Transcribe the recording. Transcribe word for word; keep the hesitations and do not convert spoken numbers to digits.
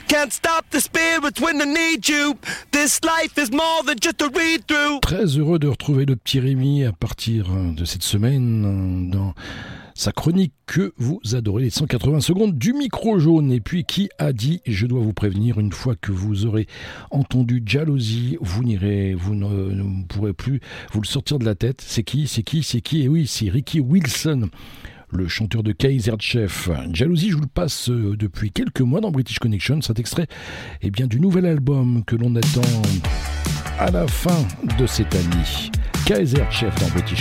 Can't stop the spirits when they need you. This life is more than just a read-through. Très heureux de retrouver le petit Rémi à partir de cette semaine dans sa chronique que vous adorez, les cent quatre-vingts secondes du micro jaune. Et puis qui a dit, je dois vous prévenir, une fois que vous aurez entendu Jalousie, vous n'irez, vous ne, ne pourrez plus vous le sortir de la tête. C'est qui, c'est qui, c'est qui? Et oui, c'est Ricky Wilson, le chanteur de Kaiser Chiefs. Jalousie, je vous le passe depuis quelques mois dans British Connection. Cet extrait est bien du nouvel album que l'on attend à la fin de cette année. Kaiser Chiefs dans British